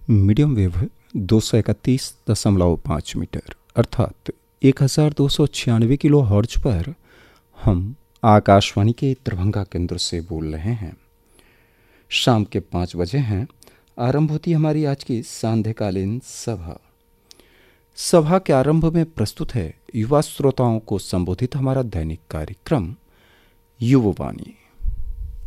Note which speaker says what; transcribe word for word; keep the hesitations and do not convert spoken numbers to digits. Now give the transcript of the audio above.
Speaker 1: Medium wave दो सौ इकतीस दशमलव पाँच मीटर अर्थात एक हज़ार दो सौ छियानवे किलो हर्ट्ज पर हम आकाशवाणी के दरभंगा केंद्र से बोल रहे हैं। शाम के पाँच बजे हैं, आरंभ होती हमारी आज की सांध्यकालीन सभा। सभा के आरंभ में प्रस्तुत है युवा श्रोताओं को संबोधित हमारा दैनिक कार्यक्रम युववाणी।